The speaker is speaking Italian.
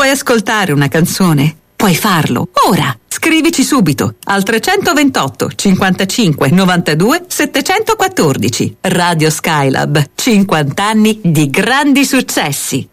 Vuoi ascoltare una canzone? Puoi farlo ora. Scrivici subito al 328 55 92 714. Radio Skylab. 50 anni di grandi successi.